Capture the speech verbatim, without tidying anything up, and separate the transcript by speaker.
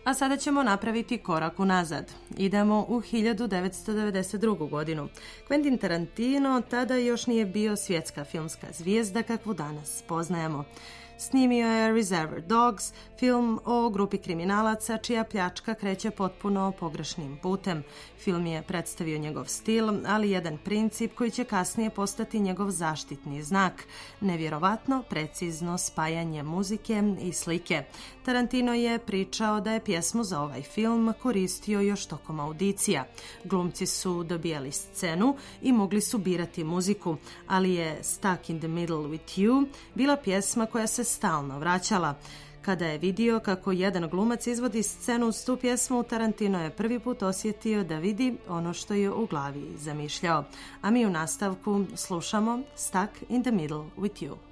Speaker 1: A sada ćemo napraviti korak unazad. Idemo u hiljadu devetsto devedeset drugu. godinu. Quentin Tarantino tada još nije bio svjetska filmska zvijezda kakvu danas poznajemo. Snimio je Reservoir Dogs, film o grupi kriminalaca čija pljačka kreće potpuno pogrešnim putem. Film je predstavio njegov stil, ali jedan princip koji će kasnije postati njegov zaštitni znak. Nevjerovatno precizno spajanje muzike i slike. Tarantino je pričao da je pjesmu za ovaj film koristio još tokom audicija. Glumci su dobijali scenu i mogli su birati muziku, ali je Stuck in the Middle with You bila pjesma koja se stalno vraćala. Kada je vidio kako jedan glumac izvodi scenu uz tu pjesmu, Tarantino je prvi put osjetio da vidi ono što je u glavi zamišljao. A mi u nastavku slušamo Stuck in the Middle with You.